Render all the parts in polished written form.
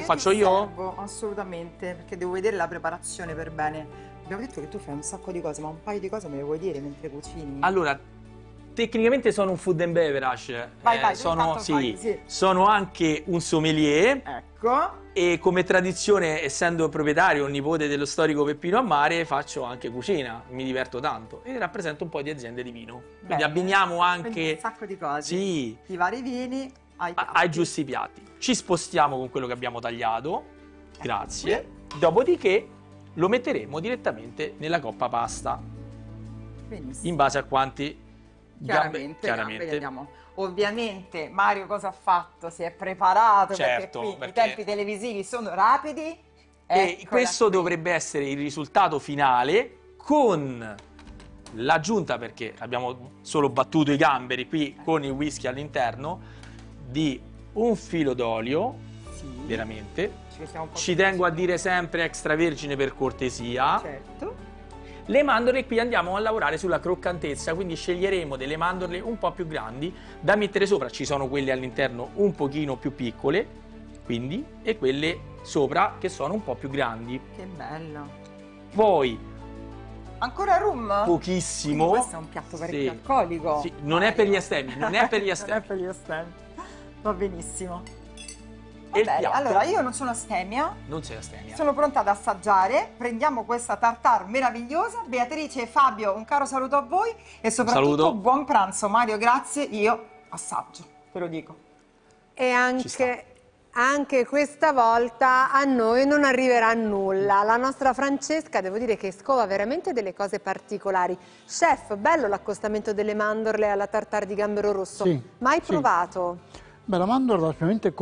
faccio io? Servo, assolutamente, perché devo vedere la preparazione per bene. Abbiamo detto che tu fai un sacco di cose, ma un paio di cose me le vuoi dire mentre cucini? Allora, tecnicamente sono un food and beverage. Vai, tu sono, intanto fai, sì. sono anche un sommelier. Ecco. E come tradizione, essendo proprietario, nipote dello storico Peppino Ammare, faccio anche cucina, mi diverto tanto e rappresento un po' di aziende di vino. Quindi Bene. abbiniamo anche Quindi un sacco di cose. Sì, I vari vini ai piatti. ai giusti piatti. Ci spostiamo con quello che abbiamo tagliato, grazie. Dopodiché lo metteremo direttamente nella coppa pasta, Benissimo. in base a quanti Chiaramente. chiaramente. Andiamo. Ovviamente Mario cosa ha fatto? Si è preparato, Certo, perché qui perché- i tempi televisivi sono rapidi. E Eccola questo qui. dovrebbe essere il risultato finale, con l'aggiunta, perché abbiamo solo battuto i gamberi qui con il whisky all'interno, di un filo d'olio, Sì. veramente. mettiamo un po' Ci più tengo a vicino. dire sempre extravergine per cortesia. Certo. Le mandorle qui andiamo a lavorare sulla croccantezza, quindi sceglieremo delle mandorle un po' più grandi da mettere sopra. Ci sono quelle all'interno un pochino più piccole, quindi, e quelle sopra che sono un po' più grandi. Che bello. Poi Ancora rum? pochissimo. Quindi questo è un piatto parecchio Sì. alcolico. Sì, non è per gli estemi, non è per gli Non è estemi. per gli estemi. Va benissimo. Va E il bene, piatto? allora io non sono astemia, Non sei astemia. sono pronta ad assaggiare. Prendiamo questa tartare meravigliosa. Beatrice e Fabio, un caro saluto a voi e soprattutto saluto. buon pranzo. Mario, grazie. Io assaggio, te lo dico. E Ci sta. anche questa volta a noi non arriverà nulla. La nostra Francesca, devo dire che scova veramente delle cose particolari. Chef, bello l'accostamento delle mandorle alla tartare di gambero rosso. Sì, Mai sì. provato? Beh, la mandorla ovviamente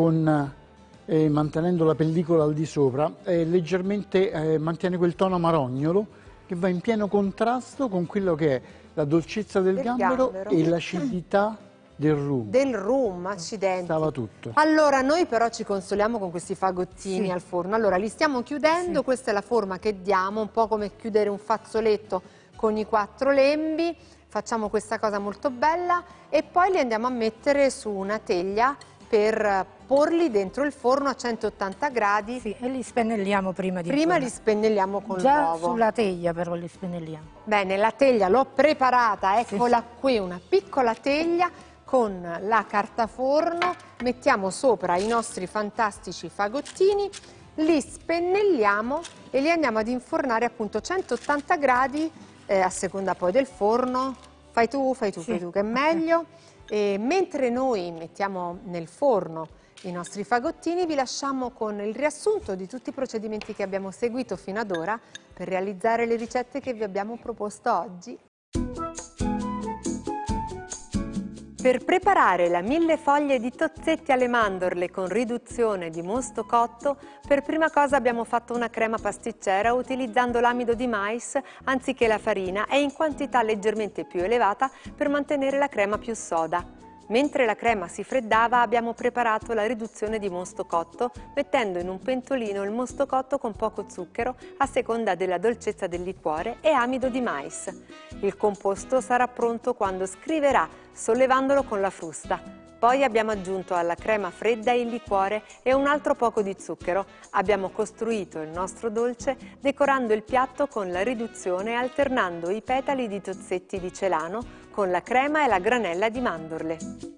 mantenendo la pellicola al di sopra, leggermente mantiene quel tono marognolo che va in pieno contrasto con quello che è la dolcezza del gambero e l'acidità del rum. Del rum, accidenti. Stava tutto. Allora, noi però ci consoliamo con questi fagottini al forno. Allora, li stiamo chiudendo, questa è la forma che diamo, un po' come chiudere un fazzoletto con i 4 lembi. Facciamo questa cosa molto bella e poi li andiamo a mettere su una teglia per porli dentro il forno a 180 gradi. Sì, e li spennelliamo prima di Prima forno. li spennelliamo con Già l'uovo. sulla teglia però li spennelliamo. Bene, la teglia l'ho preparata, eccola qui, una piccola teglia con la carta forno. Mettiamo sopra i nostri fantastici fagottini, li spennelliamo e li andiamo ad infornare appunto a 180 gradi a seconda poi del forno. Fai tu, che è meglio. E mentre noi mettiamo nel forno i nostri fagottini, vi lasciamo con il riassunto di tutti i procedimenti che abbiamo seguito fino ad ora per realizzare le ricette che vi abbiamo proposto oggi. Per preparare la 1000 foglie di tozzetti alle mandorle con riduzione di mosto cotto, per prima cosa abbiamo fatto una crema pasticcera utilizzando l'amido di mais anziché la farina e in quantità leggermente più elevata per mantenere la crema più soda. Mentre la crema si freddava abbiamo preparato la riduzione di mosto cotto mettendo in un pentolino il mosto cotto con poco zucchero a seconda della dolcezza del liquore e amido di mais. Il composto sarà pronto quando scriverà sollevandolo con la frusta. Poi abbiamo aggiunto alla crema fredda il liquore e un altro poco di zucchero. Abbiamo costruito il nostro dolce decorando il piatto con la riduzione e alternando i petali di tozzetti di celano con la crema e la granella di mandorle.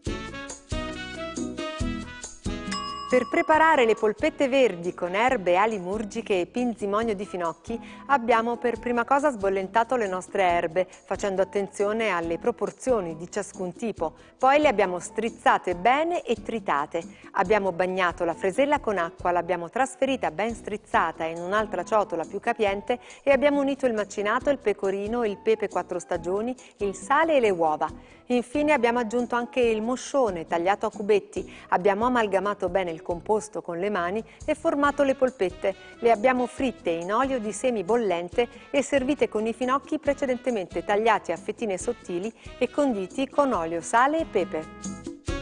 Per preparare le polpette verdi con erbe, ali murgiche e pinzimonio di finocchi abbiamo per prima cosa sbollentato le nostre erbe facendo attenzione alle proporzioni di ciascun tipo, poi le abbiamo strizzate bene e tritate. Abbiamo bagnato la fresella con acqua, l'abbiamo trasferita ben strizzata in un'altra ciotola più capiente e abbiamo unito il macinato, il pecorino, il pepe 4 stagioni, il sale e le uova. Infine abbiamo aggiunto anche il moscione tagliato a cubetti, abbiamo amalgamato bene il composto con le mani e formato le polpette. Le abbiamo fritte in olio di semi bollente e servite con i finocchi precedentemente tagliati a fettine sottili e conditi con olio, sale e pepe.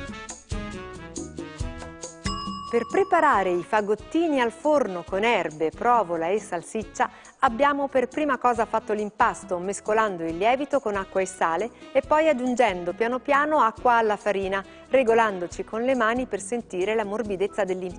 Per preparare i fagottini al forno con erbe, provola e salsiccia abbiamo per prima cosa fatto l'impasto mescolando il lievito con acqua e sale e poi aggiungendo piano piano acqua alla farina, regolandoci con le mani per sentire la morbidezza dell'impasto.